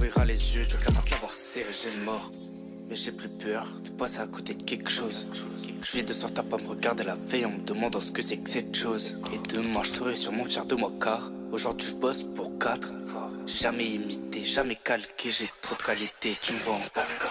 t'ouvrira les yeux, tu regarderas te l'avoir serré, j'ai le mort. Mais j'ai plus peur de passer à côté de quelque chose. Je vis de sorte à pas me regarder la veille en me demandant ce que c'est que cette chose. Et demain je serai sûrement fier de moi car aujourd'hui je bosse pour 4. Jamais imité, jamais calqué, j'ai trop de qualité, tu me vois en 4K.